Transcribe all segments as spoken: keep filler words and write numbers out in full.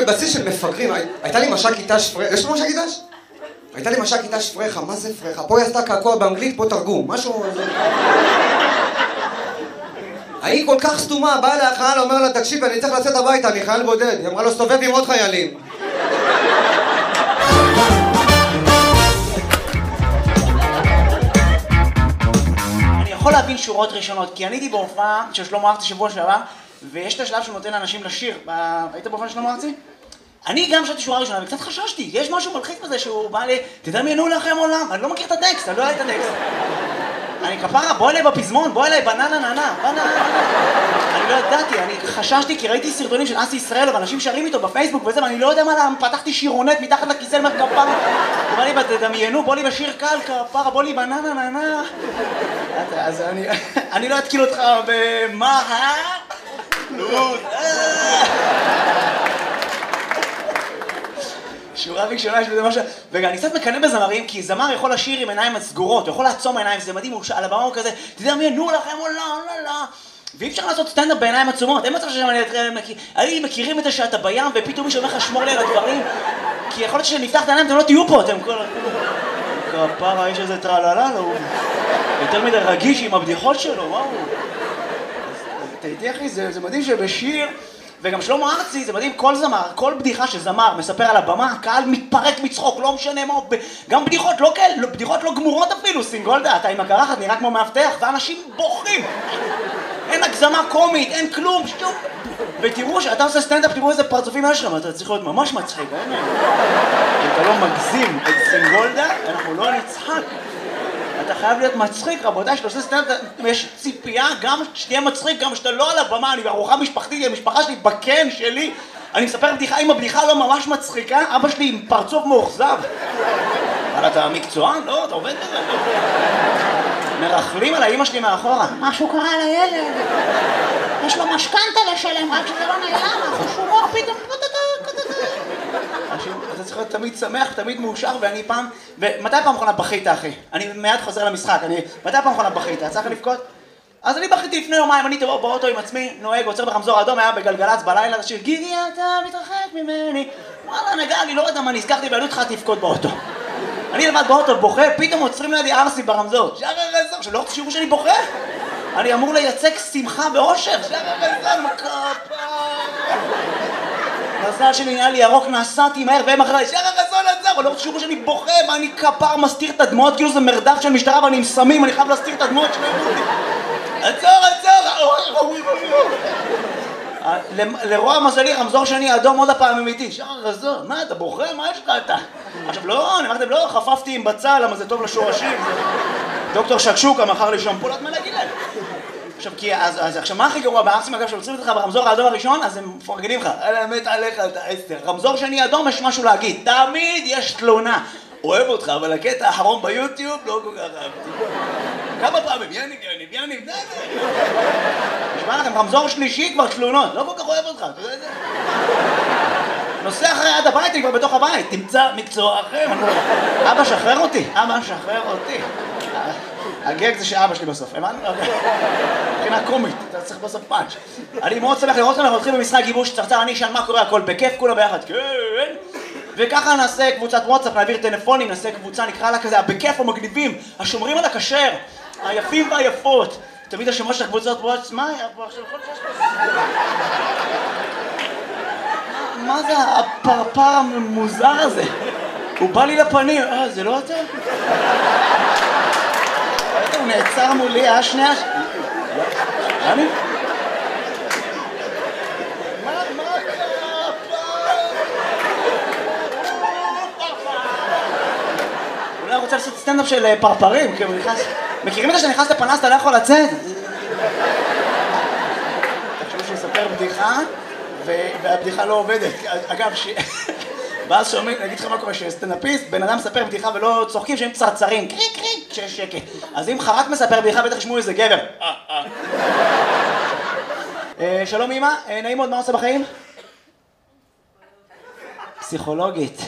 בבסיס של מפגרים, הייתה לי מש"ק איתש פרחה, יש לך מש"ק איתש? הייתה לי מש"ק איתש פרחה, מה זה פרחה? פה היא עשתה קעקוע באנגלית, פה תרגום, משהו... היא כל כך סתומה, באה אליה החייל, אומר לה, תקשיב, אני צריך לצאת הביתה, אני חייל בודד. היא אמרה לו, סתובב עם עוד חיילים. אני יכול להבין שורות ראשונות, כי אני הייתי בהופעה של שלמה ארצי שבוע שעבר, ויש את השלב שהוא נותן לאנשים לשיר. היית בהופעה של שלמה ארצי? אני גם חשבתי שורה ראשונה, וקצת חששתי. יש משהו מלחיץ בזה שהוא בא לי, תדמיינו לכם עולם. אני לא מכיר את הטקסט, אני לא יודע את הטקסט. אני כפרה, בוא אליי בפזמון, בוא אליי בננה ננה, בננה. אני לא ידעתי, אני חששתי כי ראיתי סרטונים של אסי ישראל ואנשים שרים איתו בפייסבוק וזה, ואני לא יודע מה למה, פתחתי שירונט מתחת לכיסא למר כפרה. הוא בא לי, תדמיינו, בוא לי בשיר קל, כפרה, בוא לי בננה ננה. אז אני, אני לא אתקיל אותך במה, אה? לא, שורה ראשונה יש בזה משהו, ואני קצת מקנא בזמרים, כי זמר יכול לשיר עם עיניים סגורות, הוא יכול לעצום עיניים, זה מדהים, הוא על הבמה הוא כזה, תדמיינו לכם או לא, לא, לא. ואי אפשר לעשות סטנדאפ בעיניים עצומות, אין מצב שאני מכירים את זה שאתה בים, ופתאום מישהו אומר לך שמור לי על הדברים, כי יכול להיות שנפתח את העיניים, אתם לא תהיו פה, אתם כל... כפרה, יש איזה טרללה, הוא יותר מדי רגיש עם הבדיחות שלו, וואו. תהייתי אחי, זה מדהים שבשיר... וגם שלמה ארצי, זה מדהים, כל זמר, כל בדיחה שזמר מספר על הבמה, הקהל מתפרק מצחוק, לא משנה מה, גם בדיחות לא כאלה, בדיחות לא גמורות אפילו, סינגולדה, אתה עם הקרחת נראה כמו מאבטח, ואנשים בוכים. אין הגזמה קומית, אין כלום, שום. ותראו שאתה עושה סטנדאפ, תראו איזה פרצופים יש לך, אתה צריך להיות ממש מצחיק, אין? אם אתה לא מגזים את סינגולדה, אנחנו לא נצחק. אתה חייב להיות מצחיק, רבותיי, שאתה עושה סטנדאפ, יש ציפייה גם שתהיה מצחיק, גם שאתה לא על הבמה, אני בארוחה משפחתית, המשפחה שלי, בקן שלי, אני מספר בדיחה, אם הבדיחה לא ממש מצחיקה, אבא שלי עם פרצוף מאוכזב. אבל אתה מקצוען? לא, אתה עובד בזה. מרחלים על האמא שלי מאחורה. משהו קרה לילד. יש לו משכנתה לשלם, רק שזה לא נעלם, חשומור פתאום. אתה צריך להיות תמיד שמח, תמיד מאושר, ואני פעם... ומתי פעם אחרונה בכית, אחי? אני מיד חוזר למשחק, אני... מתי פעם אחרונה בכית? צריך לבכות? אז אני בכיתי לפני יומיים, אני תבוא באוטו עם עצמי, נוהג, עוצר ברמזור אדום, היה בגלגלץ בלילה, השיר גיגי אתה מתרחק ממני. וואלה, נגע, אני לא יודע מה, נזכרתי בעלות לך תבכות באוטו. אני לבד באוטו בוכה, פתאום עוצרים לידי ארסי ברמזור. שחר רזון, שלא רוצה שיראו שאני בוכה? אני אמור לייצג שמחה ואושר. שחר רזון, מקפה. מזל שלי נהיה לי ירוק, נסעתי מהר והם אחריי, שחר רזון עצר, אני לא רוצה שיראו שאני בוכה, ואני כפר מסתיר את הדמעות, כאילו זה מרדף של משטרה ואני עם סמים, אני חייב להסתיר את הדמעות שלהם. עצור, עצור! לרוע מזלי, רמזור שני אדום עוד הפעם אמיתי. שחר רזון, מה אתה בוכה? מה יש לך אתה? עכשיו לא, אני אמרתם לא, חפפתי עם בצל, למה זה טוב לשורשים. דוקטור שקשוקה מכר לי שמפולת מה להגיד להם. עכשיו, כי אז, אז עכשיו מה הכי גרוע בארצים, אגב, שעוצרים אותך ברמזור האדום הראשון, אז הם מפרגנים לך. אלא מת עליך, אתה אסתר. רמזור שני אדום, יש משהו להגיד. תמיד יש תלונה. אוהב אותך, אבל הקטע האחרון ביוטיוב לא כל כך אהבתי. כמה פעמים, יניב, יניב, יניב, די, די. נשמע לכם, רמזור שלישי כבר תלונות. לא כל כך אוהב אותך, אתה יודע את זה? נוסע אחרי עד הבית, אני כבר בתוך הבית. תמצא מקצוע אחר. אבא, שחרר אותי. אבא, שחרר אותי. הגג זה שאבא שלי בסוף, הבנת? מבחינה קומית, אתה צריך בסוף פאנץ'. אני מאוד שמח לראות כאן, אנחנו הולכים במשחק גיבוש צרצר, אני אשאל מה קורה, הכל בכיף, כולה ביחד, כן. וככה נעשה קבוצת וואטסאפ, נעביר טלפונים, נעשה קבוצה, נקרא לה כזה, הבכיף המגניבים, השומרים על הכשר, היפים והיפות. תמיד השמות של הקבוצות וואטסאפ, מה היה פה עכשיו? מה זה הפרפר המוזר הזה? הוא בא לי לפנים, אה, זה לא אתה? הוא נעצר מולי, אה, שנייה... אני? מה, מה קרה פעם? אולי רוצה לעשות סטנדאפ של פרפרים, כי הוא נכנס... מכירים את זה שנכנס לפנס, אתה לא יכול לצאת? תחשבו שהוא יספר בדיחה, והבדיחה לא עובדת. אגב, ש... ואז שאומרים, נגיד לך מה קורה, שסטנדאפיסט, בן אדם מספר בדיחה ולא צוחקים שהם צרצרים, קריק קריק, כשיש שקט. אז אם חרק מספר בדיחה, בטח ישמעו איזה גבר. שלום אמא, נעים מאוד, מה עושה בחיים? פסיכולוגית.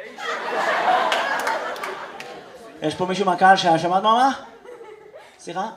יש פה מישהו מהקהל ששמעת מה? סליחה?